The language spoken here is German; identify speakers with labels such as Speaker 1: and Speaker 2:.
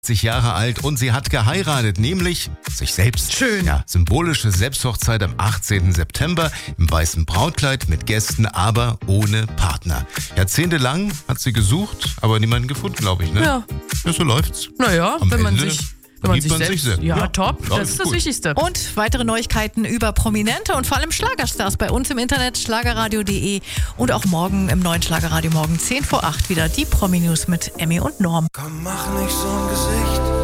Speaker 1: Jahre alt und sie hat geheiratet, nämlich sich selbst.
Speaker 2: Schön.
Speaker 1: Ja, symbolische Selbsthochzeit am 18. September im weißen Brautkleid mit Gästen, aber ohne Partner. Jahrzehntelang hat sie gesucht, aber niemanden gefunden, glaube ich, ne?
Speaker 2: Ja.
Speaker 1: Ja, so läuft's.
Speaker 2: Naja,
Speaker 1: Am
Speaker 2: wenn man
Speaker 1: Ende
Speaker 2: sich selbst. Ja, top.
Speaker 1: Ja,
Speaker 2: Das ist das
Speaker 1: gut.
Speaker 2: Wichtigste.
Speaker 3: Und weitere Neuigkeiten über Prominente und vor allem Schlagerstars bei uns im Internet, schlagerradio.de und auch morgen im neuen Schlagerradio morgen 7:50 wieder die Promi-News mit Emmy und Norm.
Speaker 4: Komm, mach nicht so ein Gesicht.